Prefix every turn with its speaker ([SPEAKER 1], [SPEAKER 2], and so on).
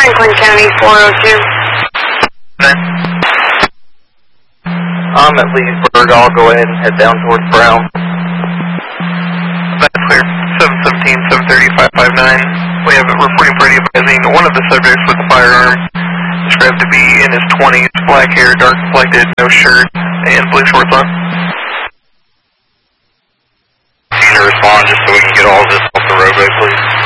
[SPEAKER 1] Franklin County 402.
[SPEAKER 2] I'm at Leesburg. I'll go ahead and head down towards Brown.
[SPEAKER 3] That's clear. 717, 730, 559. We have a reporting party advising one of the subjects with a firearm, described to be in his 20s, black hair, dark complected, no shirt, and blue shorts on.
[SPEAKER 2] Can you respond just so we can get all of this off the roadway, please?